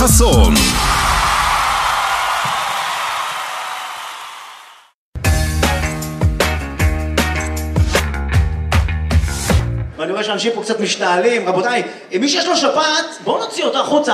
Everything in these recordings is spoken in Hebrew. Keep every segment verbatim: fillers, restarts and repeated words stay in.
חסון. ואני רואה שאנשים פה קצת משתעלים. רבותיי, מי שיש לו שפעת, בואו נוציא אותה החוצה.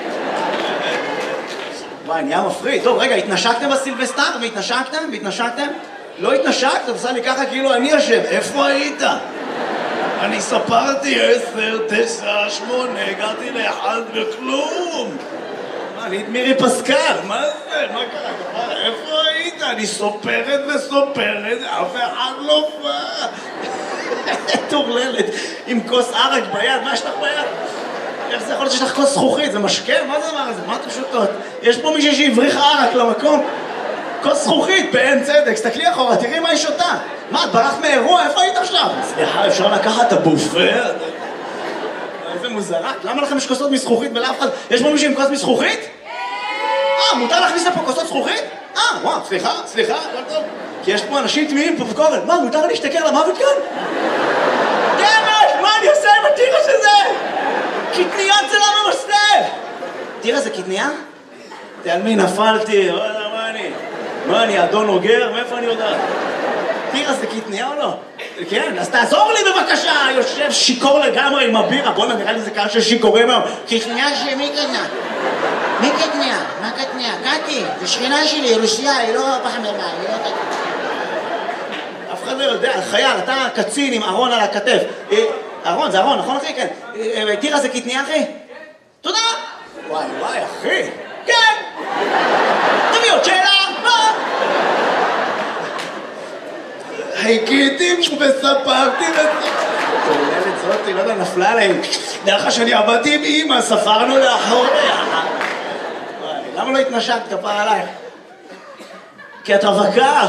וואי, נהיה מפריד. טוב, רגע, התנשקתם בסילבסטר והתנשקתם והתנשקתם? לא התנשקת, עושה לי ככה כאילו אני אשם. איפה היית? אני ספרתי עשר, תשע, שמונה, הגעתי לאחד וכלום. מה, אני את מירי פסקל, מה זה? מה קרה? איפה היית? אני סופרת וסופרת, אף אחד לא בא. תורללת, עם כוס ערק ביד, מה יש לך ביד? איך זה יכול להיות שיש לך כוס זכוכית? זה משקה? מה זה הדבר הזה? מה אתם שותות? יש פה מישהי שהבריח ערק למקום? כוס זכוכית, בעין צדק, סתכלי אחורה, תראי מה היא שותה. מה, את ברחת מאירוע? איפה היית עכשיו? סליחה, אפשר לקחת את הבופה? איזה מוזרה. למה לכם יש כוסות מזכוכית ולאף אחד? יש פה מישהו עם כוס מזכוכית? אה, מותר להכניס לפה כוסות זכוכית? אה, וואו, סליחה, סליחה, הכל טוב. כי יש פה אנשים תמימים פופקורן. מה, מותר להשתכר למוות כאן? דמש, מה אני עושה עם הטירה שזה? קטניות זה לא ממסלב! תראה, זה קטניה? על מי נפלתי? מה אני? מה אני, אדון אוגר? מאיפה אני יודעת? תראה, זה קטניה או לא? כן, אז תעזור לי בבקשה! יושב שיקור לגמרי עם הבירה. בוא'נה, נראה לי זה קהל של שיקורים היום. קטניה שמי קטניה? מי קטניה? מה קטניה? קטי, זה שכנה שלי, רוסיה, היא לא פחממה, היא לא קטניה. אף אחד לא יודע, חייל, אתה קצין עם ארון על הכתף. ארון, זה ארון, נכון אחי? כן. תראה, זה קטניה אחי? תודה! וואי, וואי, אחי! כן! תביא עוד שאלה! מה? חיכיתי וספרתי תוללת זאתי, לא יודע, נפלה עליהם. דרך שאני עבדתי עם אמא, ספרנו לאחוריה. למה לא התנשקת כפרה עלייך? כי את רווקה.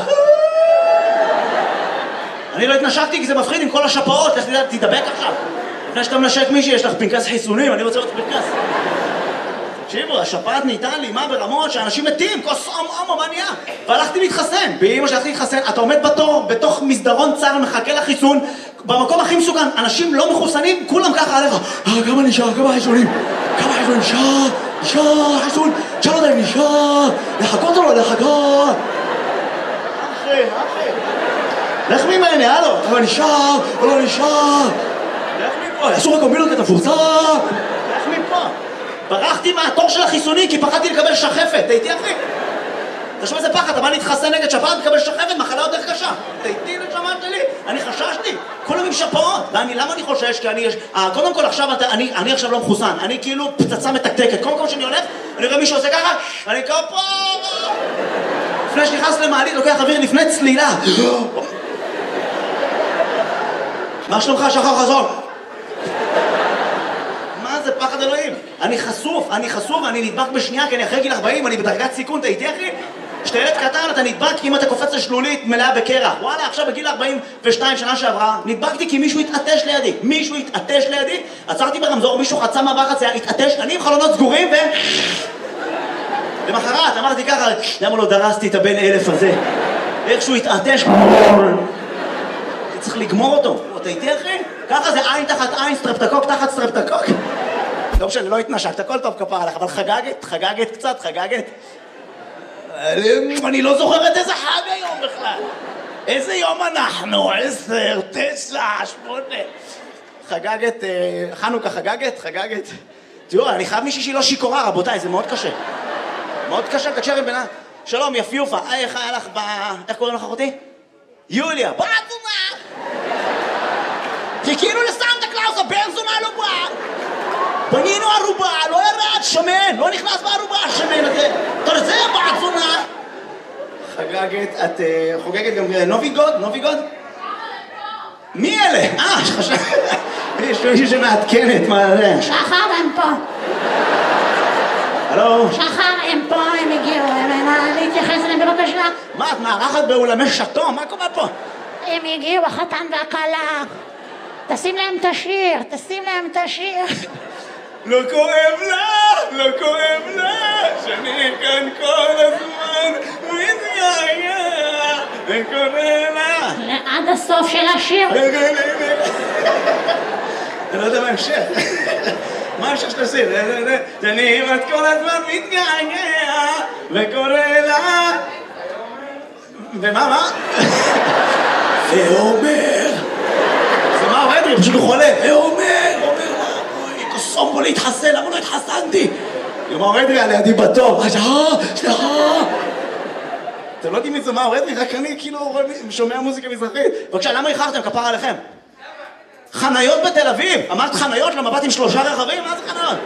אני לא התנשקתי כי זה מפחיד עם כל השפעות. לך תדבק עכשיו. לפני שאתה מנשק מישהי, יש לך פנקס חיסונים, אני רוצה עוד פנקס. תקשיבו, השפעת נהייתה לי, מה ברמות שאנשים מתים, כוס אום אום, מה נהיה? והלכתי להתחסן, באמא שהלכתי להתחסן, אתה עומד בתור, בתוך מסדרון צר, מחכה לחיסון, במקום הכי מסוכן, אנשים לא מחוסנים, כולם ככה עליך. אה, כמה נשאר, כמה חיסונים? כמה חיסונים? נשאר, נשאר, חיסון, תשאל אותם, נשאר, לחכות או לא לחכות? אחי, אחי. לך ממני, הלו, אבל נשאר, או לא נשאר. לך מפה, אסור הקומבינות את הפורצה. לך מפה. ברחתי מהתור של החיסוני כי פחדתי לקבל שחפת, תהייתי אחי? תשמע איזה פחד, אתה בא להתחסן נגד שפעת לקבל שחפת, מחלה יותר קשה. תהייתי נשמה שלי, אני חששתי, כולם עם שפעות. ואני, למה אני חושש? כי אני יש... קודם כל עכשיו, אני, אני עכשיו לא מחוסן, אני כאילו פצצה מתקתקת. קודם כל שאני הולך, אני רואה מישהו עושה ככה, אני כפה... לפני שנכנס למעלית, לוקח אוויר לפני צלילה. מה שלומך, שחר חזון? מה זה פחד אלוהים? אני חשוף, אני חשוף, אני נדבק בשנייה, כי אני אחרי גיל ארבעים, אני בדרגת סיכון, אתה איתי אחי? כשאתה ילד קטן, אתה נדבק כי אם אתה קופץ לשלולית מלאה בקרח. וואלה, עכשיו בגיל ארבעים ושתיים שנה שעברה, נדבקתי כי מישהו התעטש לידי. מישהו התעטש לידי, עצרתי ברמזור, מישהו חצה מעבר חצייה, התעטש, אני עם חלונות סגורים ו... למחרת, אמרתי ככה, למה לא דרסתי את הבן אלף הזה? איכשהו התעטש... צריך לגמור אותו. אתה איתי אחי? ככה זה עין תחת עין, סטרפטקוק תחת סטרפטקוק. לא משנה, לא התנשקת, הכל טוב כפרה עליך, אבל חגגת, חגגת קצת, חגגת. אני לא זוכרת איזה חג היום בכלל. איזה יום אנחנו? עשר, תשע, שמונה. חגגת, חנוכה חגגת, חגגת. תראו, אני חייב מישהי שהיא לא שיקורה, רבותיי, זה מאוד קשה. מאוד קשה, תקשר עם בינה. שלום, יפיופה, איך היה לך ב... איך קוראים לך אחותי? יוליה, בעצומה! חיכינו לסנטה קלאוס, הבן זונה לא בא! בנינו ערובה, לא ירד, שמן, לא נכנס בערובה, השמן הזה. תרזה, בעצונה! חגגת, את חוגגת גם נוביגוד? נוביגוד? מי אלה? אה, שחשב... יש מישהו שמעדכנת, מה זה? שחר הם פה. הלו? שחר הם פה, הם הגיעו, הם להתייחס אליהם בבקשה. מה, את מארחת באולמי שטו? מה קורה פה? הם הגיעו, החתן והכלה. תשים להם את השיר, תשים להם את השיר. לא כואב לה, לא כואב לה, שאני כאן כל הזמן מתגעגע, וקורא לה. עד הסוף של השיר. אני לא יודע מה המשך. מה אפשר שתשיר? שאני את כל הזמן מתגעגע וקורא לה... ומה, מה? ואומר... זה מה אדרי? פשוט הוא חולה. ואומר, אומר לה, אוי, קוסום בו להתחסן, למה לא התחסנתי? יאמר אדרי על ידי בתור. אה, סליחה. אתם לא יודעים את זה מה אדרי? רק אני כאילו שומע מוזיקה מזרחית. בבקשה, למה איחרתם? כפר עליכם. חניות בתל אביב! אמרת חניות למבט עם שלושה רכבים? מה זה חניות?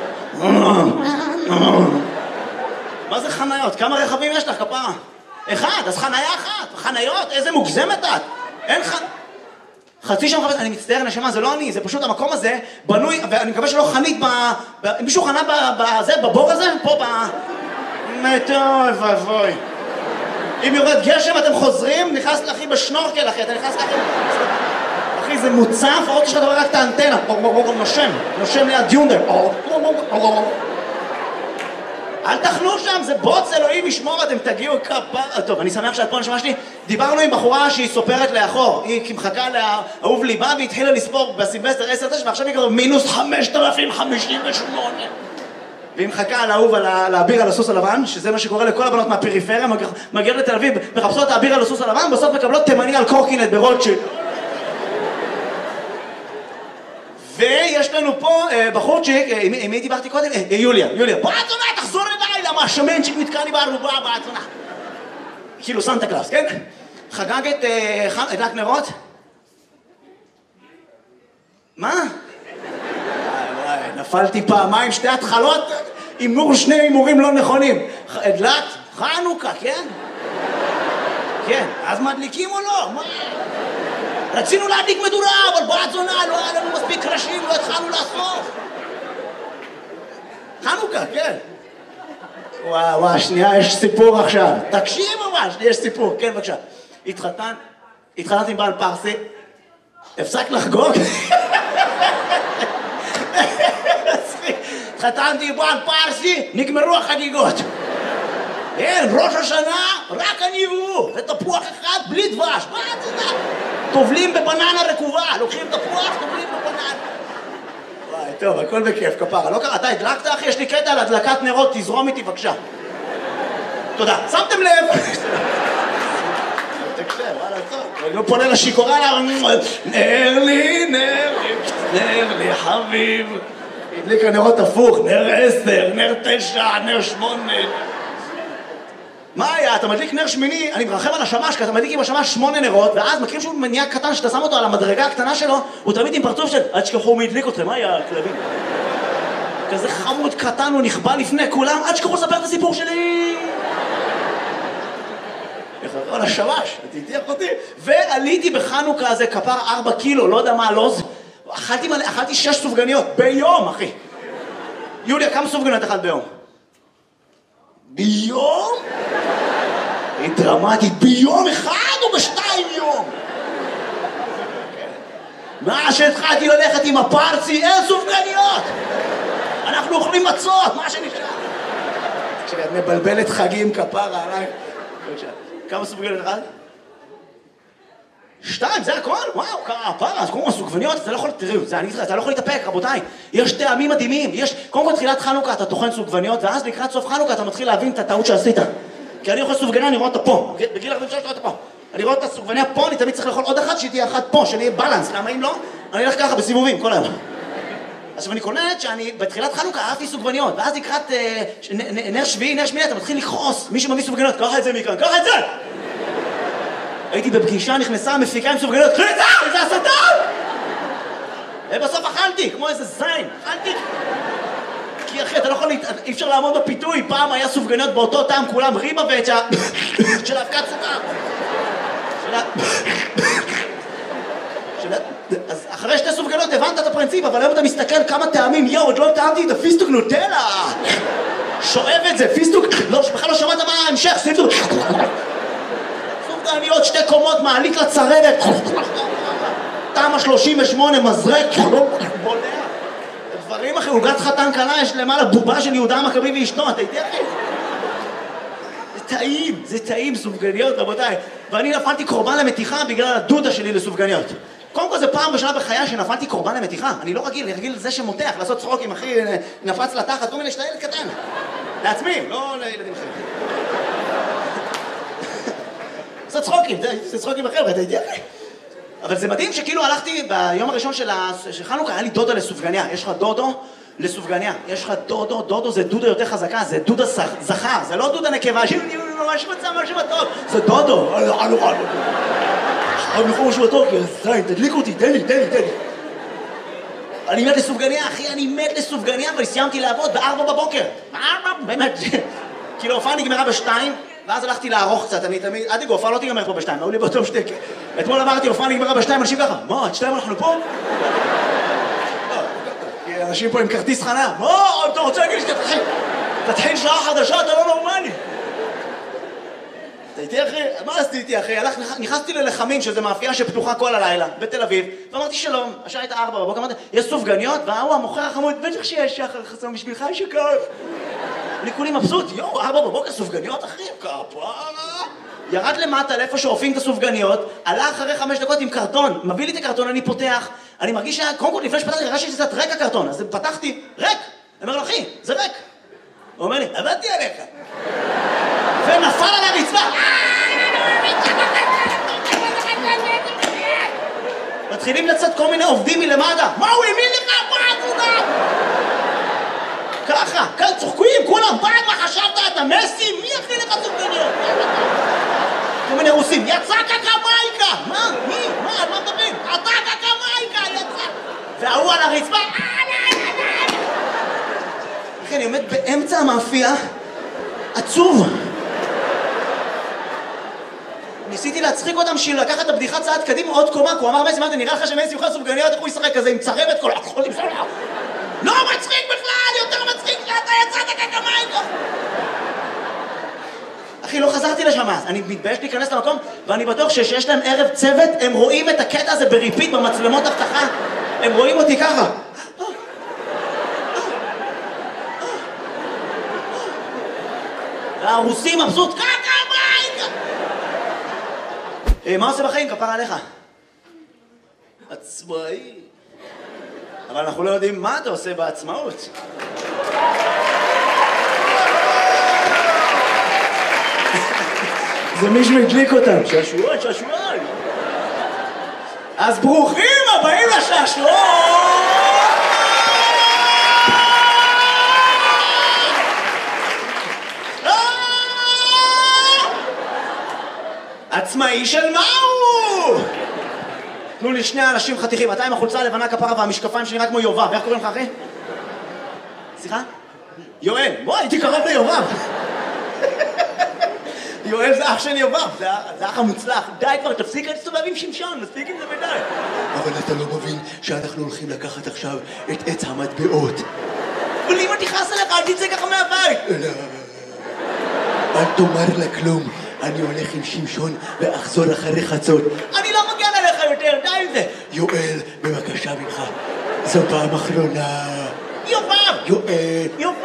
מה זה חניות? כמה רכבים יש לך, כפרה? אחד, אז חניה אחת. חניות, איזה מוגזמת את. אין ח... חצי שם חפש, אני מצטער נשמה, זה לא אני, זה פשוט המקום הזה בנוי, ואני מקווה שלא חנית ב... ב... מישהו חנה בזה, בבור הזה? פה ב... טוב, אבוי. אם יורד גשם אתם חוזרים, נכנס לאחי בשנורקל אחי, אתה נכנס לאחי... אחי, זה מוצף, עוד יש לך דבר רק את האנטנה, נושם, נושם ליד יונדר. אל תחנו שם, זה בוץ, אלוהים ישמור, אתם תגיעו כפר... טוב, אני שמח שאת פה נשמע שלי. דיברנו עם בחורה שהיא סופרת לאחור, היא מחכה לאהוב ליבה והתחילה לספור בסילבסטר עשר תשע, ועכשיו היא כבר מינוס חמשת אלפים חמישים ושמונה. והיא מחכה לאהוב על האביר על הסוס הלבן, שזה מה שקורה לכל הבנות מהפריפריה, מגיעות לתל אביב, מחפשות האביר על הסוס הלבן, בסוף מקבלות תימני על קורקינט ברוטשילד. ויש לנו פה בחורצ'יק, עם מי דיברתי קודם? יוליה, יוליה. בעצונה, תחזור אליי, למה השמנצ'יק נתקע לי בערובה, בעצונה. כאילו סנטה קלאס, כן? חגגת, הדלק נרות? מה? וואי, נפלתי פעמיים, שתי התחלות, אימור שני אימורים לא נכונים. הדלק, חנוכה, כן? כן, אז מדליקים או לא? מה? רצינו להדליק מדורה, אבל בעצונה, לא היה לנו מספיק קרשים, לא התחלנו לאסוף. חנוכה, כן. וואו, וואו, שנייה, יש סיפור עכשיו. תקשיב ממש, יש סיפור, כן, בבקשה. התחתן, התחתנת עם בעל פרסי, הפסק לחגוג. התחתנתי עם בעל פרסי, נגמרו החגיגות. אין, ראש השנה, רק אני והוא. זה תפוח אחד בלי דבש, מה אתה יודע? טובלים בבננה רקובה, לוקחים תפוח, טובלים בבננה. וואי, טוב, הכל בכיף, כפרה. לא קרה, אתה הדלקת, אחי? יש לי קטע על הדלקת נרות, תזרום איתי, בבקשה. תודה. שמתם לב? תקשב, וואלה, טוב. אני לא פונה לשיקורה, נר לי, נר לי, נר לי, חביב. הדליק הנרות הפוך, נר עשר, נר תשע, נר שמונה. מה היה? אתה מדליק נר שמיני, אני מרחם על השמש, כי אתה מדליק עם השמש שמונה נרות, ואז מכירים שהוא מניע קטן שאתה שם אותו על המדרגה הקטנה שלו, הוא תמיד עם פרצוף של עד שכחו מי הדליק אתכם, מה היה הכלבים? כזה חמוד קטן, הוא נכבה לפני כולם, עד שכחו לספר את הסיפור שלי! איך הכל השמש, תתיח אותי. ועליתי בחנוכה הזה כפר ארבע קילו, לא יודע מה הלוז, אכלתי, מלא, אכלתי שש סופגניות ביום, אחי. יוליה, כמה סופגניות אכלת ביום? ביום? היא דרמטית, ביום אחד או בשתיים יום? מה שהתחלתי ללכת עם הפרצי, אין סופגניות! אנחנו אוכלים מצות, מה שנשאר? כשאת מבלבלת חגים כפרה עליי. כמה סופגניות אחד? שתיים, זה הכל? וואו, כפרה, אז קוראים סופגניות, אתה לא יכול, תראו, זה, אני, אתה לא יכול להתאפק, רבותיי. יש טעמים מדהימים, יש, קודם כל תחילת חנוכה אתה טוחן סופגניות, ואז לקראת סוף חנוכה אתה מתחיל להבין את הטעות שעשית. כי אני אוכל סופגניה, אני רואה אותה פה, בגיל ארבעים ושלוש רואה אותה פה. אני רואה את הסופגניה פה, אני תמיד צריך לאכול עוד אחת, שהיא תהיה אחת פה, שאני אהיה בלנס, למה אם לא? אני אלך ככה בסיבובים, כל היום. אז אני קולט שאני בתחילת חנוכה אהבתי סופגניות, ואז לקראת אה, נ, נר שביעי, נר שמיני, אתה מתחיל לכעוס, מי שמביא סופגניות, קח את זה מכאן, קח את זה! הייתי בפגישה, נכנסה, מפיקה עם סופגניות, קחי את זה! איזה הסתה! ובסוף אכלתי, כמו איזה זין, אכלתי. כי אחי, אתה לא יכול, אי אפשר לעמוד בפיתוי, פעם היה סופגניות באותו טעם, כולם ריבה ואת של האבקת סוכר. אז אחרי שתי סופגניות הבנת את הפרינציפ, אבל היום אתה מסתכל כמה טעמים, יואו, עוד לא טעמתי את הפיסטוק נוטלה. שואב את זה, פיסטוק, בכלל לא שמעת מה ההמשך, פיסטוק. סופגניות, שתי קומות, מעלית לצרבת. טעם ה-שלושים ושמונה, מזרק, בולע. דברים אחרי, עוגת חתן קלה, יש למעלה בובה של יהודה המכבי ואשתו, אתה איתי אחי? זה טעים, זה טעים, סופגניות, רבותיי. ואני נפלתי קורבן למתיחה בגלל הדודה שלי לסופגניות. קודם כל זה פעם בשנה בחיי שנפלתי קורבן למתיחה. אני לא רגיל, אני רגיל לזה שמותח, לעשות צחוקים, אחי, נפץ לתחת, כל מיני שאתה ילד קטן. לעצמי, לא לילדים אחרים. לעשות צחוקים, זה צחוקים אחר, אתה יודע? אבל זה מדהים שכאילו הלכתי ביום הראשון של חנוכה, היה לי דודה לסופגניה. יש לך דודו לסופגניה. יש לך דודו, דודו זה דודה יותר חזקה, זה דודה זכר, זה לא דודה נקבה, ממש מצא משהו טוב, זה דודו. אני יכול משהו טוב, זין, תדליק אותי, תן לי, תן לי, תן לי. אני מת לסופגניה, אחי, אני מת לסופגניה, אבל סיימתי לעבוד בארבע בבוקר. בארבע, באמת. כאילו, הופעה נגמרה בשתיים, ואז הלכתי לערוך קצת, אני תמיד, עד יגו, הופעה לא תיגמר פה בשתיים, היו לי באותו שתק. אתמול אמרתי, הופעה נגמרה בשתיים, אנשים ככה, מה, עד שתיים אנחנו פה? כי אנשים פה עם כרטיס חנה, מה, אתה רוצה להגיד לי שתתחיל? תתחיל שעה חדשה, אתה לא נורמלי. אתה איתי אחי? מה עשיתי איתי אחי? נכנסתי ללחמים, שזה מאפייה שפתוחה כל הלילה, בתל אביב, ואמרתי שלום, השעה הייתה ארבע בבוקר, אמרתי, יש סופגניות? והוא המוכר החמוד, בטח שיש שחר חסום בשבילך, יש שכף. אני כולי מבסוט, יואו, ארבע בבוקר סופגניות אחי, כפרה. ירד למטה לאיפה שאופים את הסופגניות, עלה אחרי חמש דקות עם קרטון, מביא לי את הקרטון, אני פותח, אני מרגיש שה... קודם כל לפני שפתחתי, הרגשתי שזה קצת ריק הקרטון, אז פתחתי, ריק. אני אומר לו, אחי, זה ריק. הוא אומר לי, עבדתי עליך. ונפל על הרצפה. מתחילים לצאת כל מיני עובדים מלמטה. מה הוא האמין לך? מה תודה? ככה, כאן צוחקים, כולם, פעם מה חשבת? אתה מסי? מי הכי לך סופגניות? כל מיני רוסים, יצא קקמייקה! מה? מי? מה? מה מדברים? אתה קקמייקה! יצא! והוא על הרצפה. אחי, אני עומד באמצע המאפייה, עצוב. ניסיתי להצחיק אותם בשביל לקחת את הבדיחה צעד קדימה עוד קומה, כי הוא אמר מסי, מה, נראה לך שמסי יוכל סופגניות, איך הוא ישחק כזה עם צרבת כל החולים שלו? לא מצחיק בכלל, יותר מצחיק שאתה יצאת קקמייקה! אחי, לא חזרתי לשם אז, אני מתבייש להיכנס למקום, ואני בטוח שיש להם ערב צוות, הם רואים את הקטע הזה בריפיט במצלמות אבטחה, הם רואים אותי ככה. והרוסים מבסוט, קקמייקה! מה עושה בחיים? כפרה עליך. עצמאי. אבל אנחנו לא יודעים מה אתה עושה בעצמאות. זה מישהו הדליק אותם. שעשועון, שעשועון. אז ברוכים הבאים לשעשועון! עצמאי של מהו? תנו לי שני אנשים חתיכים, אתה עם החולצה הלבנה כפרה והמשקפיים שלי רק כמו יובב, איך קוראים לך אחי? סליחה? יואל, בוא, הייתי קרוב ליובב. יואל זה אח של יובב, זה אח המוצלח. די כבר, תפסיק להסתובב עם שמשון, מספיק עם זה ודי. אבל אתה לא מבין שאנחנו הולכים לקחת עכשיו את עץ המטבעות. אבל אם אתה תכעס עליך, אל תצא ככה מהבית. אל תאמר לה כלום. אני הולך עם שמשון ואחזור אחרי חצות. אני לא מגן עליך יותר, די עם זה. יואל, בבקשה ממך. זו פעם אחרונה. יובב! יואל. יובב!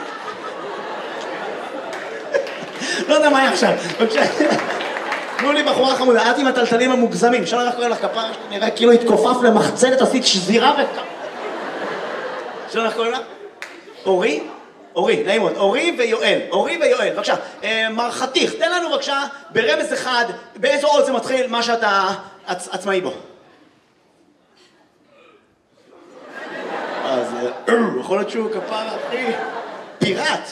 לא יודע מה היה עכשיו. בבקשה. תנו לי בחורה חמודה, את עם הטלטלים המוגזמים. שלא איך קוראים לך כפרה, נראה כאילו התכופף למחצנת, עשית שזירה ו... שלא איך קוראים לך? אורי? אורי, נעים מאוד, אורי ויואל, אורי ויואל, בבקשה, מר חתיך, תן לנו בבקשה ברמז אחד, באיזו אות זה מתחיל מה שאתה עצמאי בו. אז יכול להיות שהוא כפרה, אחי, פיראט.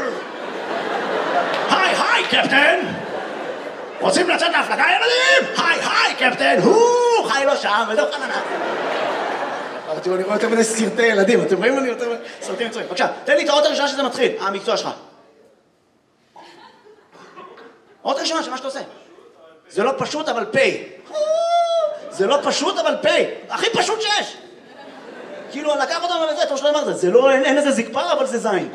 היי, היי, קפטן! רוצים לצאת להפלגה, ילדים? היי, היי, קפטן! הו, חי לו שם, ודוח חננה. תראו, אני רואה יותר מדי סרטי ילדים, אתם רואים אני יותר מדי סרטים מצויים. בבקשה, תן לי את האות הראשונה שזה מתחיל, המקצוע שלך. האות הראשונה של מה שאתה עושה. זה לא פשוט, אבל פי. זה לא פשוט, אבל פי. הכי פשוט שיש. כאילו, לקח אותם על זה, אתה שלא אמרת, זה לא, אין איזה זקפר, אבל זה זין.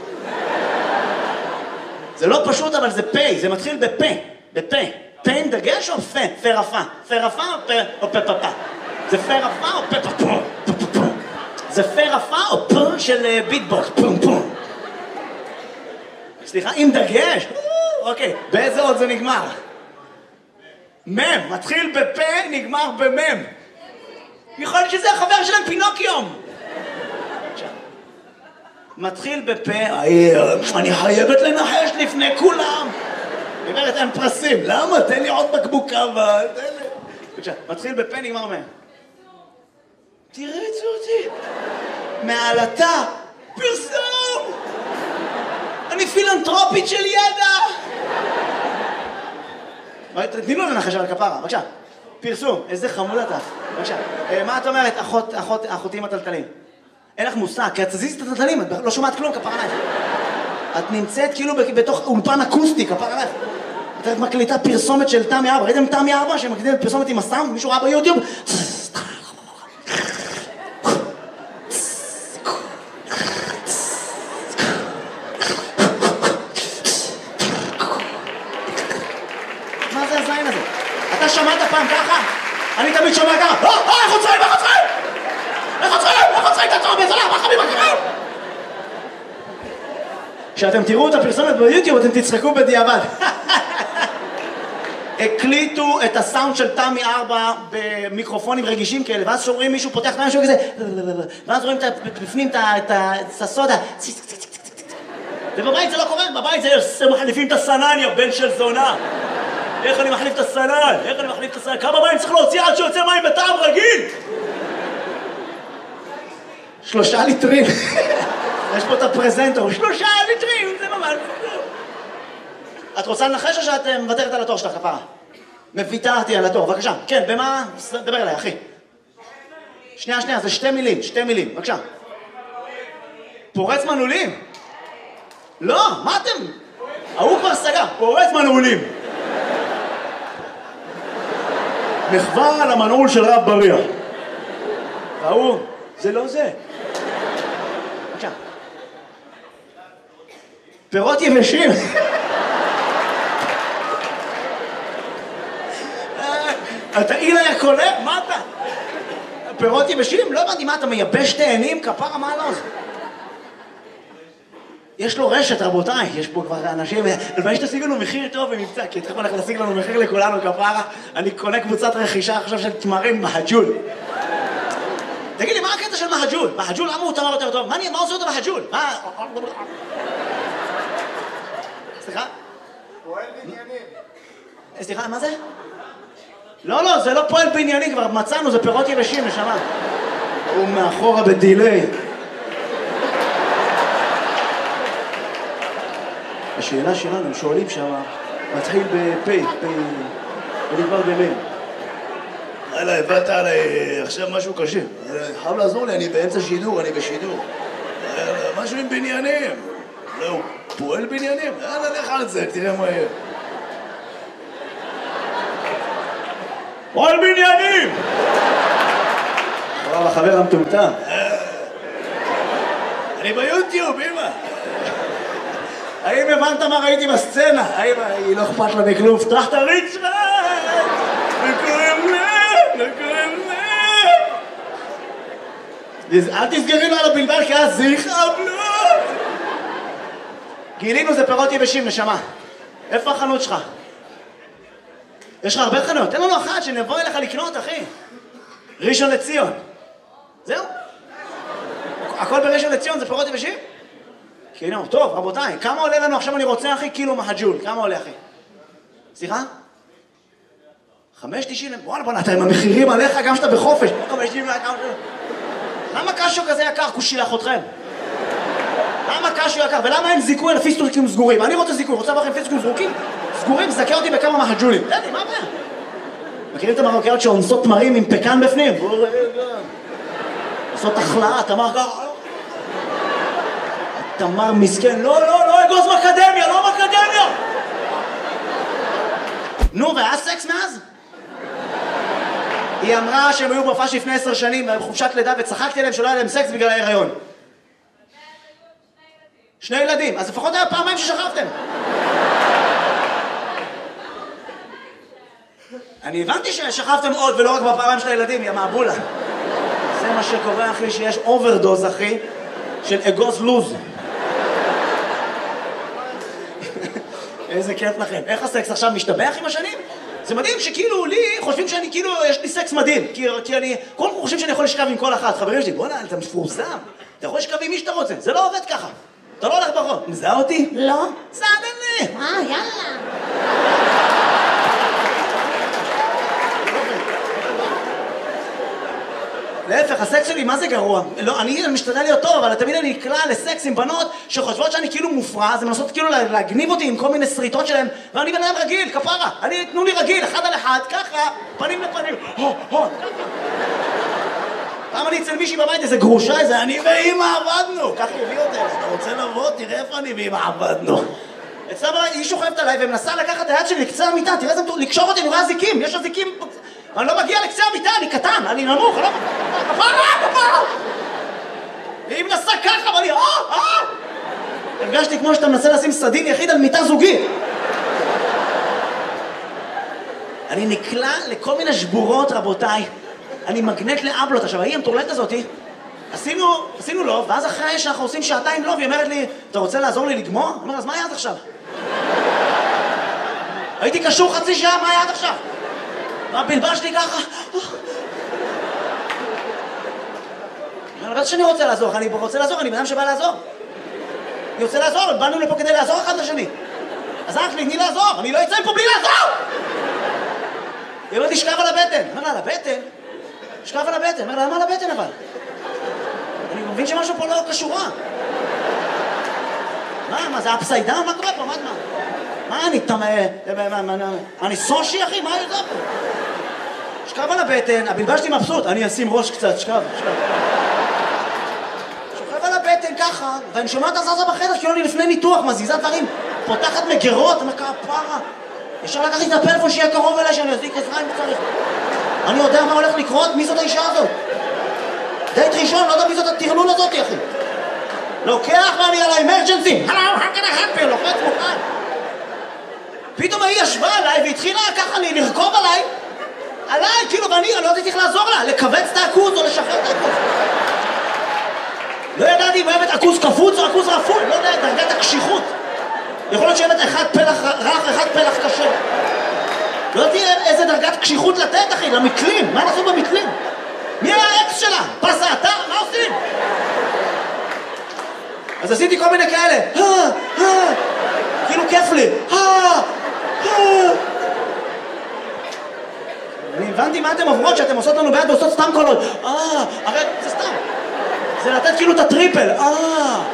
זה לא פשוט, אבל זה פי, זה מתחיל בפה, בפה. פה עם דגש או פה? פה רפה. פה רפה או פה או פה פה פה? זה פה רפה או פה פה פה? זה פה רפה או פה של ביטבוקס? פום פום. סליחה, עם דגש? אוקיי, באיזה עוד זה נגמר? מם, מתחיל בפה, נגמר במם. יכול להיות שזה החבר שלהם פינוקיום. מתחיל בפה, אני חייבת לנחש לפני כולם. היא אומרת, אין פרסים. למה? תן לי עוד בקבוק קווה, תן לי. מתחיל בפה, נגמר מהם. תראה את זה אותי. מעלתה, פרסום! אני פילנטרופית של ידע! תני לו לנחש על הכפרה, בבקשה. פרסום, איזה חמוד אתה. בבקשה. מה את אומרת, אחות, אחות, אחותים הטלטלים? אין לך מושג, כי את תזיזי את הטלטלים, את לא שומעת כלום, כפרה עלייך. את נמצאת כאילו בתוך אולפן אקוסטי, כפרה עלייך. את מקליטה פרסומת של תמי ארבע. ראיתם תמי ארבע שמקליטה פרסומת עם הסאונד? מישהו ראה ביוטיוב? מה זה הזין הזה? אתה שמעת פעם ככה? אני תמיד שומע ככה. אה, אה, איך עוצרים, איך עוצרים? איך עוצרים, איך עוצרים? תעצור בזולה, מה חביב הקרב? כשאתם תראו את הפרסומת ביוטיוב, אתם תצחקו בדיעבד. הקליטו את הסאונד של תמי ארבע במיקרופונים רגישים כאלה, ואז שומעים מישהו פותח את המשהו כזה, ואז רואים בפנים את הסודה. ובבית זה לא קורה, בבית זה מחליפים את הסנן, יא בן של זונה. איך אני מחליף את הסנן? איך אני מחליף את הסנן? כמה מים צריך להוציא עד שיוצא מים בטעם רגיל? שלושה ליטרים. יש פה את הפרזנטור, שלושה ליטרים, זה ממש... את רוצה לנחש או שאת מוותרת על התור שלך, כפרה? מוויתרתי על התור, בבקשה. כן, במה? דבר אליי, אחי. שנייה, שנייה, זה שתי מילים, שתי מילים, בבקשה. פורץ מנעולים? לא, מה אתם? ההוא כבר סגר, פורץ מנעולים. מחווה על המנעול של רב בריח. ההוא, זה לא זה. בבקשה. פירות יבשים. אתה אילה היה קולה? מה אתה? פירות יבשים? לא הבנתי, מה אתה מייבש תאנים? כפרה, מה לא זה? יש לו רשת, רבותיי, יש פה כבר אנשים, אבל שתשיג לנו מחיר טוב במבצע, כי אתכם הולך להשיג לנו מחיר לכולנו, כפרה, אני קונה קבוצת רכישה עכשיו של תמרים מהג'ול. תגיד לי, מה הקטע של מהג'ול? מהג'ול, למה הוא תמר יותר טוב? מה עושה אותו מהג'ול? מה? סליחה? פועל בניינים. סליחה, מה זה? לא, לא, זה לא פועל בענייני, כבר מצאנו, זה פירות יבשים, נשמה. הוא מאחורה בדילי. השאלה שלנו, הם שואלים שם, מתחיל בפי, ונגמר במין. הלאה, הבאת עליי עכשיו משהו קשה. חייב לעזור לי, אני באמצע שידור, אני בשידור. משהו עם בניינים. לא, הוא פועל בניינים? יאללה, לך על זה, תראה מה יהיה. פועל בניינים! וואו, החבר המטומטם. אני ביוטיוב, אמא. האם הבנת מה ראיתי בסצנה? האם היא לא אכפת לה מכלום? פתח את הריץ' רע! לקורם לב, לקורם לב. אל תסגרי לו על הבלבל, כי אז זה יכאבלות! גילינו זה פירות יבשים, נשמה. איפה החנות שלך? יש לך הרבה חנויות, תן לנו אחת שנבוא אליך לקנות, אחי. ראשון לציון. זהו? הכל בראשון לציון זה פירות יבשים? כאילו, טוב, רבותיי, כמה עולה לנו עכשיו אני רוצה, אחי, קילו מהג'ול? כמה עולה, אחי? סליחה? חמש תשעים? וואלה, בוא נתן, המחירים עליך גם שאתה בחופש. חמש תשעים יקר. למה קשו כזה יקר כושילח אתכם? למה קשו יקר? ולמה אין זיכוי על פיסטוקים סגורים? אני רוצה זיכוי, רוצה לכם פיסטוקים סגורים? סגורים, זכה אותי בכמה מהג'ולים. תן לי, מה הבעיה? מכירים את המרוקאיות שאונסות תמרים עם פקן בפנים? עושות החלאה, תמר ככה. תמר מסכן, לא, לא, לא אגוז מקדמיה, לא מקדמיה! נו, והיה סקס מאז? היא אמרה שהם היו בהופעה לפני עשר שנים, בחופשת לידה, וצחקתי עליהם שלא היה להם סקס בגלל ההיריון. שני ילדים, אז לפחות היה פעמיים ששכבתם. אני הבנתי ששכבתם עוד ולא רק בפעמיים של הילדים, יא מעבולה. זה מה שקורה, אחי, שיש אוברדוז, אחי, של אגוז לוז. איזה כיף לכם. איך הסקס עכשיו משתבח עם השנים? זה מדהים שכאילו לי חושבים שאני כאילו, יש לי סקס מדהים, כי, כי אני, כל כך חושבים שאני יכול לשכב עם כל אחת, חברים שלי, בוא'נה, אתה מפורסם, אתה יכול לשכב עם מי שאתה רוצה, זה לא עובד ככה, אתה לא הולך ברחוב, מזהה אותי? לא. סעד לי! אה, יאללה. להפך, הסקס שלי, מה זה גרוע? לא, אני משתדל להיות טוב, אבל תמיד אני נקלע לסקס עם בנות שחושבות שאני כאילו מופרע, אז הן מנסות כאילו להגניב אותי עם כל מיני סריטות שלהם, ואני בן אדם רגיל, כפרה, אני, תנו לי רגיל, אחד על אחד, ככה, פנים לפנים, הו, הו, ככה. פעם אני אצל מישהי בבית, איזה גרושה, איזה אני ואמא עבדנו, ככה הביא אותה, אתה רוצה לבוא, תראה איפה אני ואמא עבדנו. אצלה היא שוכבת עליי ומנסה לקחת את היד שלי לקצה המיטה, תראה איזה, לקשור אותי, אני רואה זיקים, יש הזיקים, אני לא מגיע לקצה המיטה, אני קטן, אני נמוך, אני לא... כפרה, כפרה! והיא מנסה ככה, ואני... אה, אה! הרגשתי כמו שאתה מנסה לשים סדין יחיד על מיטה זוגית. אני נקלע לכל מיני שבורות, רבותיי. אני מגנט לאבלות. עכשיו, ההיא המטורללת הזאתי, עשינו, עשינו לוב, ואז אחרי שאנחנו עושים שעתיים לוב, היא אומרת לי, אתה רוצה לעזור לי לגמור? אני אומר, אז מה היה עד עכשיו? הייתי קשור חצי שעה, מה היה עד עכשיו? מה בלבשתי ככה? אני לא שאני רוצה לעזור, אני רוצה לעזור, אני בן אדם שבא לעזור. אני רוצה לעזור, באנו לפה כדי לעזור אחד לשני. אז רק לי, תני לעזור, אני לא אצא מפה בלי לעזור! היא אומרת לי, שכב על הבטן. אומר לה, על הבטן? שכב על הבטן. אומר לה, למה על הבטן אבל? אני מבין שמשהו פה לא קשורה. מה, מה, זה אפסיידן? מה קורה פה? מה, מה? מה, אני תמה... אני סושי, אחי? מה ידע פה? שכב על הבטן, הבלבשתי מבסוט, אני אשים ראש קצת, שכב, שכב. שוכב על הבטן ככה, ואני שומע את הזזה בחדר, כאילו אני לפני ניתוח, מזיזה דברים, פותחת מגרות, אני אומר, כפרה. אפשר לקחת את הפלאפון שיהיה קרוב אליי, שאני אזיק עזרה אם צריך. אני יודע מה הולך לקרות, מי זאת האישה הזאת? דייט ראשון, לא יודע מי זאת הטרלול הזאת, אחי. לוקח ואני על האמרג'נסי, הלו, how can I help you? לוחץ מוכן. פתאום היא ישבה עליי והתחילה ככה לרכוב עליי, עליי, כאילו, ואני לא יודעת איך לעזור לה, לכווץ את העכוז או לשחרר את העכוז. לא ידעתי אם אוהבת עכוז קפוץ או עכוז רפוי, לא יודע, דרגת הקשיחות. יכול להיות שאוהבת אחד פלח רך, אחד פלח קשה. לא יודעתי איזה דרגת קשיחות לתת, אחי, למתלים, מה נעשו במתלים? מי היה האקס שלה? פס האתר? מה עושים? אז עשיתי כל מיני כאלה, אה, אה, כאילו כיף לי, אה, אה. אני הבנתי מה אתם עוברות שאתם עושות לנו ביד ועושות סתם קולות. אה, הרי זה סתם. זה לתת כאילו את הטריפל. אה.